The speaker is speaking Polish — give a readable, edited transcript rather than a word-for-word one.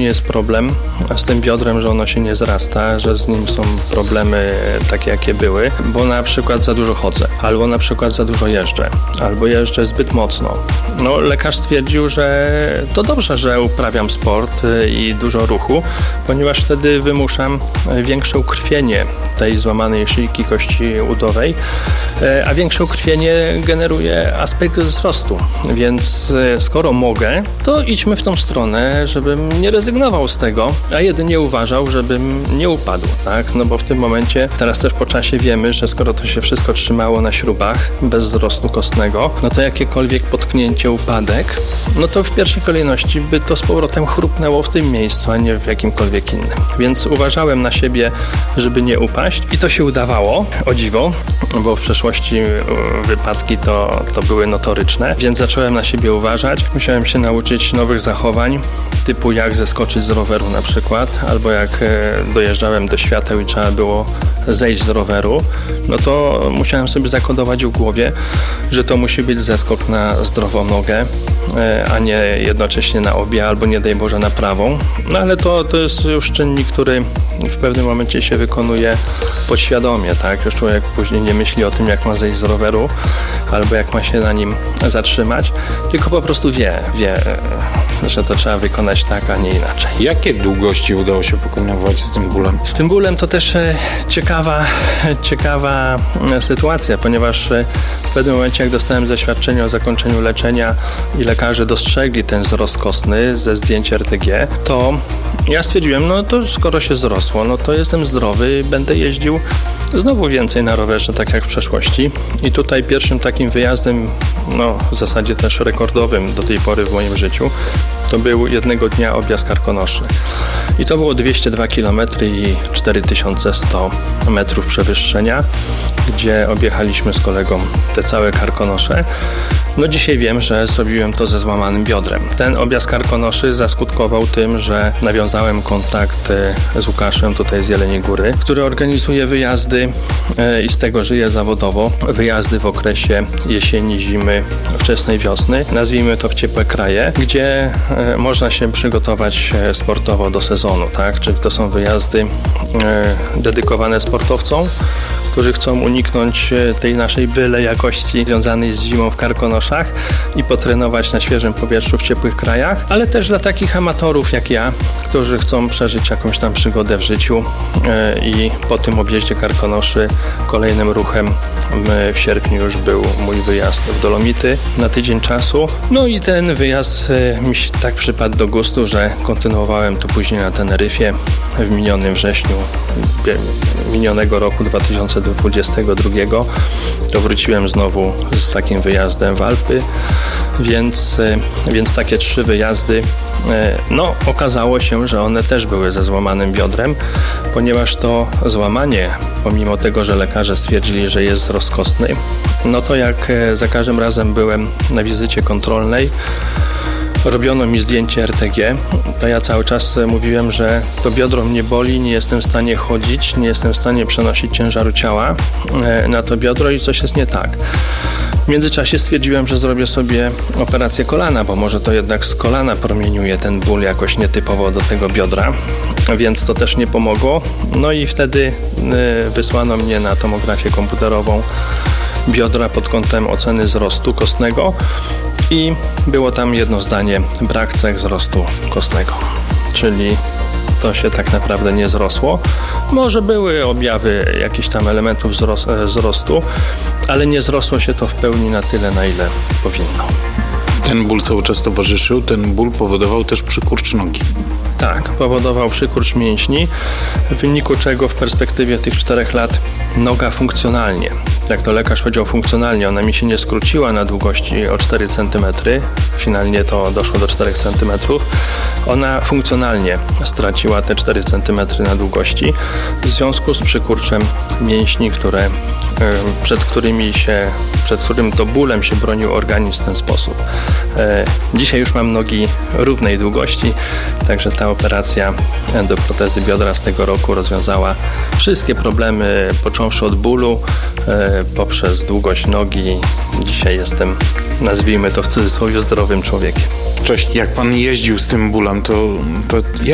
jest problem z tym biodrem, że ono się nie zrasta, że z nim są problemy takie, jakie były, bo na przykład za dużo chodzę, albo na przykład za dużo jeżdżę, albo jeżdżę zbyt mocno. No, lekarz stwierdził, że to dobrze, że uprawiam sport i dużo ruchu, ponieważ wtedy wymuszam większe ukrwienie tej złamanej szyjki kości udowej, a większe ukrwienie generuje aspekt wzrostu. Więc skoro mogę, to idźmy w tą stronę, żebym nie rezygnował z tego, a jedynie uważał, żebym nie upadł, tak? No bo w tym momencie, teraz też po czasie wiemy, że skoro to się wszystko trzymało na śrubach, bez wzrostu kostnego, no to jakiekolwiek potknięcie, upadek, no to w pierwszej kolejności by to z powrotem chrupnęło w tym miejscu, a nie w jakimkolwiek innym. Więc uważałem na siebie, żeby nie upaść i to się udawało, o dziwo, bo w przeszłości wypadki to były notoryczne, więc zacząłem na siebie uważać. Musiałem się nauczyć nowych zachowań, typu jak zeskoczyć z roweru na przykład, albo jak dojeżdżałem do świateł i trzeba było zejść z roweru, no to musiałem sobie zakodować w głowie, że to musi być zeskok na zdrową nogę, a nie jednocześnie na obie, albo nie daj Boże na prawą. No ale to jest już czynnik, który w pewnym momencie się wykonuje podświadomie, tak? Już człowiek później nie myśli o tym, jak ma zejść z roweru, albo jak ma się na nim zatrzymać, tylko po prostu wie, że to trzeba wykonać tak, a nie inaczej. Jakie długości udało się pokonywać z tym bólem? Z tym bólem to też ciekawa sytuacja, ponieważ w pewnym momencie, jak dostałem zaświadczenie o zakończeniu leczenia i lekarze dostrzegli ten wzrost kostny ze zdjęć RTG, to ja stwierdziłem, no to skoro się zrosło, no to jestem zdrowy, będę jeździł znowu więcej na rowerze, tak jak w przeszłości. I tutaj pierwszym takim wyjazdem, no w zasadzie też rekordowym do tej pory w moim życiu, to był jednego dnia objazd Karkonoszy. I to było 202 km i 4100 metrów przewyższenia, gdzie objechaliśmy z kolegą te całe Karkonosze. No dzisiaj wiem, że zrobiłem to ze złamanym biodrem. Ten objazd Karkonoszy zaskutkował tym, że nawiązałem kontakt z Łukaszem tutaj z Jeleniej Góry, który organizuje wyjazdy i z tego żyje zawodowo. Wyjazdy w okresie jesieni, zimy, wczesnej wiosny. Nazwijmy to w ciepłe kraje, gdzie można się przygotować sportowo do sezonu, tak? Czyli to są wyjazdy dedykowane sportowcom, którzy chcą uniknąć tej naszej byle jakości związanej z zimą w Karkonoszach i potrenować na świeżym powietrzu w ciepłych krajach, ale też dla takich amatorów jak ja, którzy chcą przeżyć jakąś tam przygodę w życiu i po tym objeździe Karkonoszy kolejnym ruchem w sierpniu już był mój wyjazd w Dolomity na tydzień czasu. No i ten wyjazd mi się tak przypadł do gustu, że kontynuowałem to później na Teneryfie w minionym wrześniu minionego roku 2022. To wróciłem znowu z takim wyjazdem w Alpy, więc takie 3 wyjazdy. No, okazało się, że one też były ze złamanym biodrem, ponieważ to złamanie, pomimo tego, że lekarze stwierdzili, że jest wzrost kostny, no to jak za każdym razem byłem na wizycie kontrolnej, robiono mi zdjęcie RTG, to ja cały czas mówiłem, że to biodro mnie boli, nie jestem w stanie chodzić, nie jestem w stanie przenosić ciężaru ciała na to biodro i coś jest nie tak. W międzyczasie stwierdziłem, że zrobię sobie operację kolana, bo może to jednak z kolana promieniuje ten ból jakoś nietypowo do tego biodra, więc to też nie pomogło. No i wtedy wysłano mnie na tomografię komputerową biodra pod kątem oceny wzrostu kostnego i było tam jedno zdanie: brak cech wzrostu kostnego, czyli to się tak naprawdę nie zrosło. Może były objawy jakichś tam elementów wzrostu, ale nie zrosło się to w pełni na tyle, na ile powinno. Ten ból cały czas towarzyszył, ten ból powodował też przykurcz nogi. Tak, powodował przykurcz mięśni, w wyniku czego w perspektywie tych 4 lat noga funkcjonalnie, jak to lekarz powiedział funkcjonalnie, ona mi się nie skróciła na długości o 4 cm, finalnie to doszło do 4 cm, ona funkcjonalnie straciła te 4 cm na długości w związku z przykurczem mięśni, przed którym to bólem się bronił organizm w ten sposób. Dzisiaj już mam nogi równej długości, także ta operacja endoprotezy biodra z tego roku rozwiązała wszystkie problemy, począwszy od bólu, poprzez długość nogi. Dzisiaj jestem, nazwijmy to w cudzysłowie, zdrowym człowiekiem. Cześć, jak pan jeździł z tym bólem, to